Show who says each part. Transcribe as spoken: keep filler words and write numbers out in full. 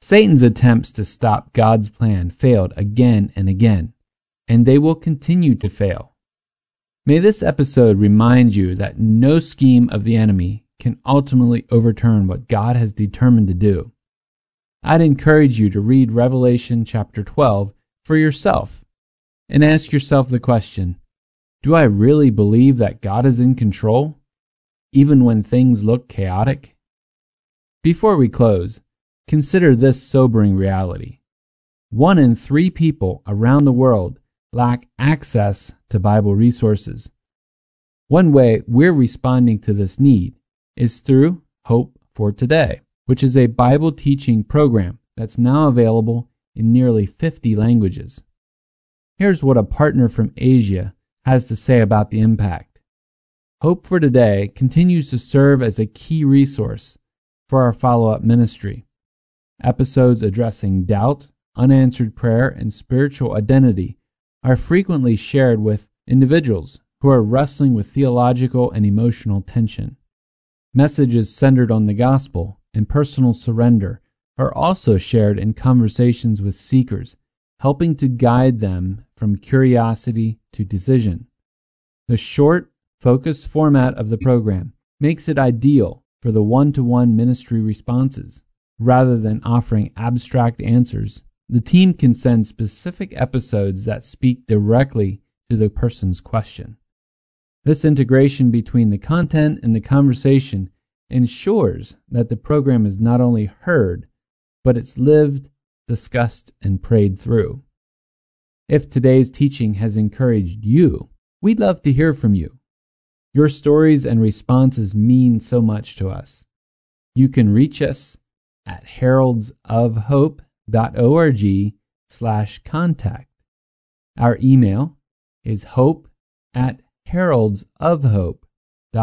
Speaker 1: Satan's attempts to stop God's plan failed again and again, and they will continue to fail. May this episode remind you that no scheme of the enemy can ultimately overturn what God has determined to do. I'd encourage you to read Revelation chapter twelve for yourself and ask yourself the question, do I really believe that God is in control, even when things look chaotic? Before we close, consider this sobering reality. One in three people around the world lack access to Bible resources. One way we're responding to this need is through Hope for Today, which is a Bible teaching program that's now available in nearly fifty languages. Here's what a partner from Asia has to say about the impact. Hope for Today continues to serve as a key resource for our follow-up ministry. Episodes addressing doubt, unanswered prayer, and spiritual identity are frequently shared with individuals who are wrestling with theological and emotional tension. Messages centered on the gospel and personal surrender are also shared in conversations with seekers, helping to guide them from curiosity to decision. The short, focused format of the program makes it ideal for the one-to-one ministry responses. Rather than offering abstract answers, the team can send specific episodes that speak directly to the person's question. This integration between the content and the conversation ensures that the program is not only heard, but it's lived, discussed, and prayed through. If today's teaching has encouraged you, we'd love to hear from you. Your stories and responses mean so much to us. You can reach us at heralds of hope dot org slash contact. Our email is hope at heralds of hope